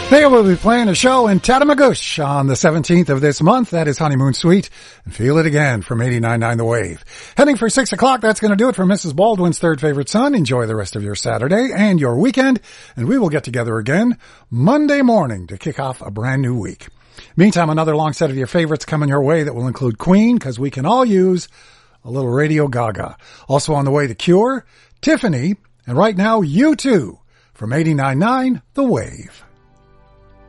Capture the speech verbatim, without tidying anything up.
They will be playing a show in Tatamagouche on the seventeenth of this month. That is Honeymoon Suite. And Feel It Again from eighty-nine point nine The Wave. Heading for six o'clock, that's going to do it for Missus Baldwin's third favorite son. Enjoy the rest of your Saturday and your weekend. And we will get together again Monday morning to kick off a brand new week. Meantime, another long set of your favorites coming your way that will include Queen, because we can all use a little Radio Gaga. Also on the way, The Cure, Tiffany, and right now, U two from eighty-nine point nine The Wave.